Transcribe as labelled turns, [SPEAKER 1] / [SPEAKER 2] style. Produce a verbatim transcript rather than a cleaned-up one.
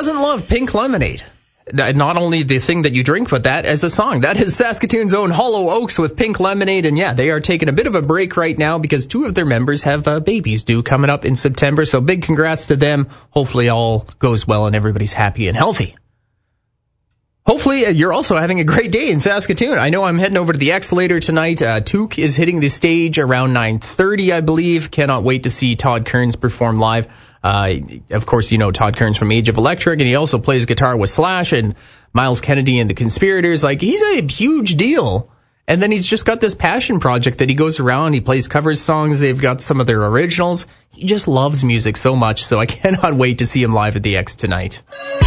[SPEAKER 1] doesn't love Pink Lemonade? Not only the thing that you drink, but that as a song. That is Saskatoon's own Hollow Oaks with Pink Lemonade. And yeah, they are taking a bit of a break right now because two of their members have uh, babies due coming up in September. So big congrats to them. Hopefully all goes well and everybody's happy and healthy. Hopefully you're also having a great day in Saskatoon. I know I'm heading over to the X later tonight. Uh, Took is hitting the stage around nine thirty, I believe. Cannot wait to see Todd Kearns perform live. Uh, of course, you know Todd Kearns from Age of Electric, and he also plays guitar with Slash and Miles Kennedy and the Conspirators. Like, he's a huge deal. And then he's just got this passion project that he goes around. He plays cover songs. They've got some of their originals. He just loves music so much, so I cannot wait to see him live at the X tonight.